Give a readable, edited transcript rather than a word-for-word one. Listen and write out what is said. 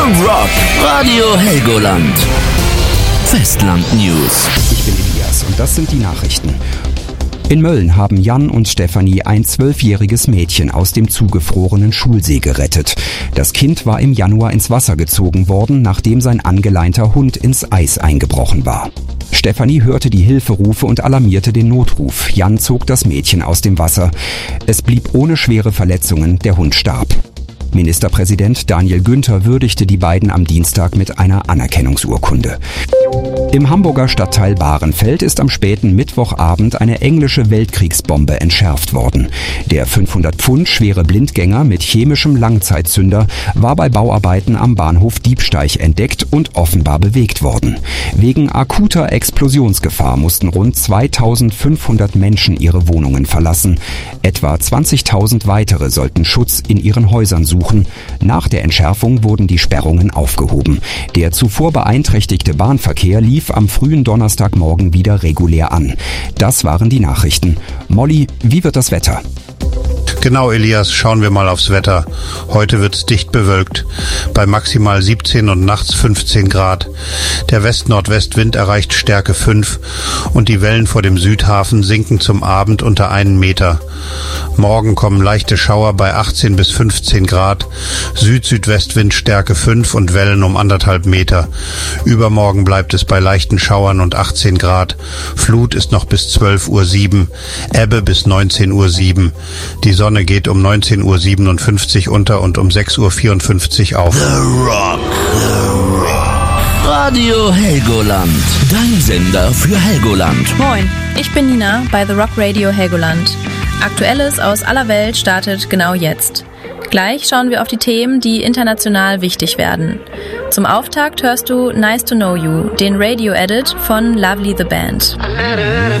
The Rock, Radio Helgoland. Festland News. Ich bin Elias und das sind die Nachrichten. In Mölln haben Jan und Stefanie ein 12-jähriges Mädchen aus dem zugefrorenen Schulsee gerettet. Das Kind war im Januar ins Wasser gezogen worden, nachdem sein angeleinter Hund ins Eis eingebrochen war. Stefanie hörte die Hilferufe und alarmierte den Notruf. Jan zog das Mädchen aus dem Wasser. Es blieb ohne schwere Verletzungen, der Hund starb. Ministerpräsident Daniel Günther würdigte die beiden am Dienstag mit einer Anerkennungsurkunde. Im Hamburger Stadtteil Bahrenfeld ist am späten Mittwochabend eine englische Weltkriegsbombe entschärft worden. Der 500 Pfund schwere Blindgänger mit chemischem Langzeitzünder war bei Bauarbeiten am Bahnhof Diebsteich entdeckt und offenbar bewegt worden. Wegen akuter Explosionsgefahr mussten rund 2500 Menschen ihre Wohnungen verlassen. Etwa 20.000 weitere sollten Schutz in ihren Häusern suchen. Nach der Entschärfung wurden die Sperrungen aufgehoben. Der zuvor beeinträchtigte Bahnverkehr lief am frühen Donnerstagmorgen wieder regulär an. Das waren die Nachrichten. Molly, wie wird das Wetter? Genau, Elias, schauen wir mal aufs Wetter. Heute wird's dicht bewölkt, bei maximal 17 und nachts 15 Grad. Der West-Nordwest-Wind erreicht Stärke 5 und die Wellen vor dem Südhafen sinken zum Abend unter 1 Meter. Morgen kommen leichte Schauer bei 18 bis 15 Grad, Süd-Südwestwind Stärke 5 und Wellen um 1,5 Meter. Übermorgen bleibt es bei leichten Schauern und 18 Grad. Flut ist noch bis 12:07 Uhr, Ebbe bis 19:07 Uhr. Die Sonne geht um 19:57 Uhr unter und um 6:54 Uhr auf. The Rock. Radio Helgoland. Dein Sender für Helgoland. Moin, ich bin Nina bei The Rock Radio Helgoland. Aktuelles aus aller Welt startet genau jetzt. Gleich schauen wir auf die Themen, die international wichtig werden. Zum Auftakt hörst du Nice to Know You, den Radio-Edit von Lovely the Band.